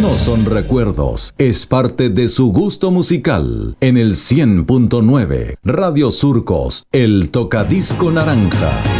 no son recuerdos, es parte de su gusto musical. En el 100.9, Radio Surcos, el tocadisco naranja.